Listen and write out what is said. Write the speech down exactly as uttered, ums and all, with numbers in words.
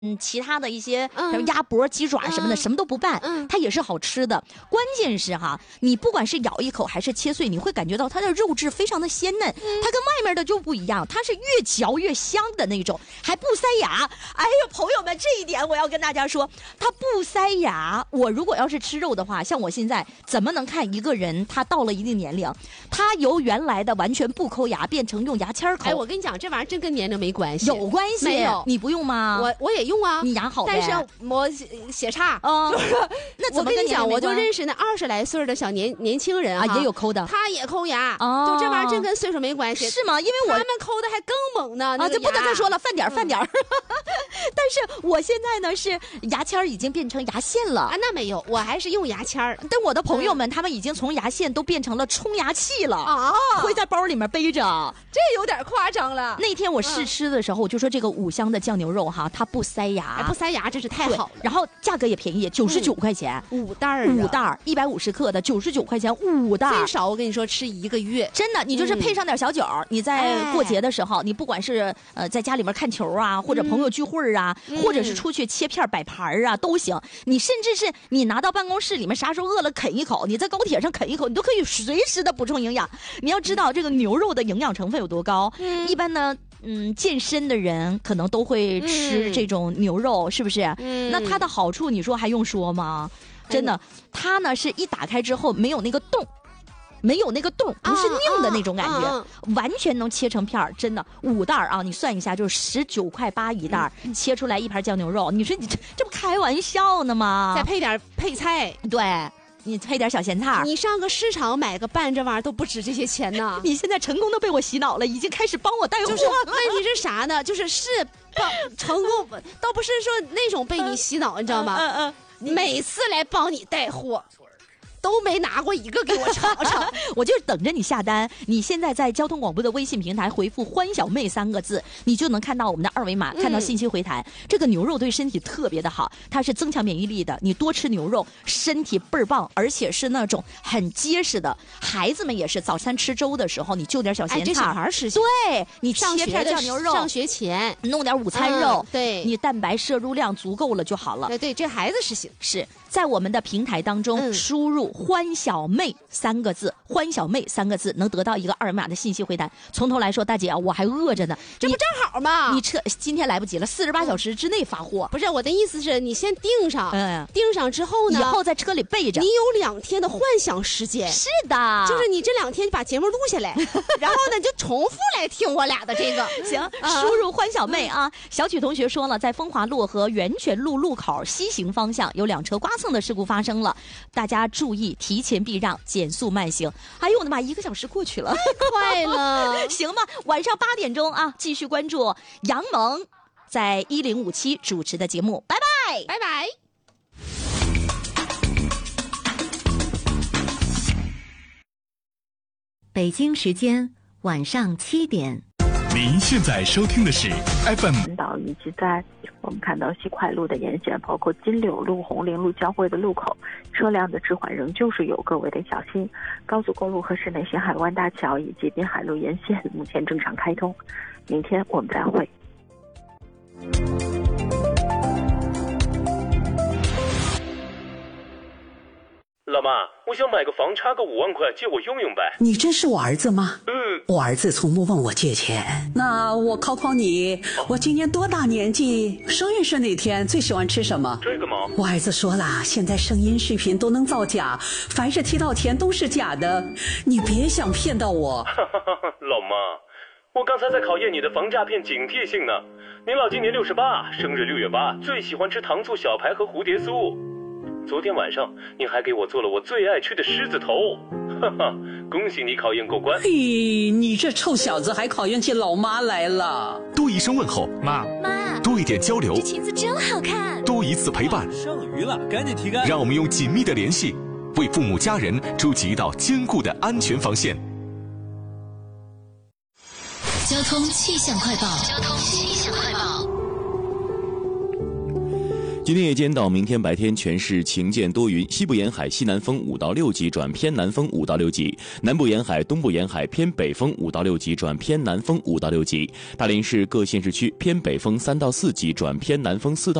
嗯，其他的一些鸭脖、鸡爪什么的，嗯、什么都不拌，嗯、它也是好吃的。关键是哈，你不管是咬一口还是切碎，你会感觉到它的肉质非常的鲜嫩，嗯、它跟外面的就不一样，它是越嚼越香的那种，还不塞牙。哎呦，朋友们，这一点我要跟大家说，它不塞牙。我如果要是吃肉的话，像我现在怎么能看一个人他到了一定年龄，他由原来的完全不抠牙变成用牙签抠？ 哎，我跟你讲，这玩意儿真跟年龄没关系， 有关系。 没有， 你不用吗？ 我我也。用啊， 你牙好呗， 但是我血差，嗯，就是那怎么跟你讲，我就认识那二十来岁的小年年轻人啊，也有抠的， 他也抠牙，哦，就这玩意儿真跟岁数没关系， 是吗？因为我他们抠的还更猛呢， 啊，就不能再说了，饭点饭点。但是我现在呢是牙签已经变成牙线了啊，那没有，我还是用牙签儿。 但我的朋友们他们已经从牙线都变成了冲牙器了啊，会在包里面背着， 这有点夸张了。 那天我试吃的时候，我就说这个五香的酱牛肉哈，它不塞牙， 不塞牙。真是太好了， 然后价格也便宜，九十九块钱， 嗯、五袋儿、 啊，五袋儿，一百五十克的，九十九块钱五袋儿， 最少我跟你说吃一个月， 真的，你就是配上点小酒，嗯、你在过节的时候，哎、你不管是呃在家里面看球啊，或者朋友聚会啊，嗯、或者是出去切片摆盘啊，都行。你甚至是你拿到办公室里面，啥时候饿了啃一口，你在高铁上啃一口，你都可以随时的补充营养。你要知道这个牛肉的营养成分有多高，嗯、一般呢。嗯，健身的人可能都会吃这种牛肉，嗯、是不是？嗯，那它的好处你说还用说吗？真的，它呢是一打开之后没有那个洞，没有那个洞，不是拧的那种感觉，啊啊、完全能切成片儿。真的，五袋啊，你算一下，就是十九块八一袋，嗯、切出来一盘酱牛肉。你说你这这不开玩笑呢吗？ 再配点配菜， 对。你配点小咸菜， 你上个市场买个拌这玩意儿都不值这些钱呢。 你现在成功的被我洗脑了，已经开始帮我带货了。 就是问题是啥呢？就是是帮成功，倒不是说那种被你洗脑，你知道吗？嗯嗯，嗯每次来帮你带货。都没拿过一个给我尝尝， 我就是等着你下单。你现在在交通广播的微信平台回复“欢小妹”三个字，你就能看到我们的二维码，看到信息回弹。嗯、这个牛肉对身体特别的好，它是增强免疫力的。你多吃牛肉，身体倍儿棒，而且是那种很结实的。孩子们也是，早餐吃粥的时候，你就点小咸菜。哎， 这小孩吃。 对，你切片酱牛肉， 上学前弄点午餐肉， 嗯、对， 你蛋白摄入量足够了就好了。 对对，这孩子是行。 是在我们的平台当中、嗯、输入。欢小妹三个字，欢小妹三个字能得到一个二维码的信息回弹。从头来说，大姐啊，我还饿着呢， 这不正好吗？ 你撤，今天来不及了，四十八小时之内发货。 不是我的意思是你先订上，嗯，订上之后呢， 以后在车里备着， 你有两天的幻想时间。 是的， 就是你这两天把节目录下来，然后呢就重复来听我俩的这个。 行，输入欢小妹啊。小曲同学说了，在风华路和源泉路路口西行方向有两车刮蹭的事故发生了，大家注意提前避让，减速慢行。哎呦我的妈，一个小时过去了， 快了。 行吧，晚上八点钟啊，继续关注杨萌在一零五七主持的节目，拜拜， 拜拜。 北京时间晚上七点。 您现在收听的是 F M。 领导以及在我们看到西快路的沿线，包括金柳路、红陵路交汇的路口，车辆的置缓仍旧是有各位的小心。高速公路和市内咸海湾大桥以及滨海路沿线目前正常开通。明天我们再会。 老妈，我想买个房，差个五万块，借我用用呗。 你真是我儿子吗？ 嗯， 我儿子从不问我借钱。那我考考你，哦、我今年多大年纪？生日是哪天？最喜欢吃什么？ 这个吗？ 我儿子说了，现在声音视频都能造假，凡是提到钱都是假的，你别想骗到我。 老妈，我刚才在考验你的防诈骗警惕性呢。您老今年六十八，生日六月八，最喜欢吃糖醋小排和蝴蝶酥。昨天晚上你还给我做了我最爱吃的狮子头，哈哈，恭喜你考验过关。 嘿，你这臭小子还考验起老妈来了。 多一声问候， 妈妈， 多一点交流， 这裙子真好看， 多一次陪伴， 剩余了赶紧提干。 让我们用紧密的联系为父母家人筑起一道坚固的安全防线。 交通气象快报，交通气象快报。 今天夜间到明天白天全市晴间多云，西部沿海西南风五到六级转偏南风五到六级，南部沿海、东部沿海偏北风五到六级转偏南风五到六级。大连市各县市区偏北风三到四级转偏南风四到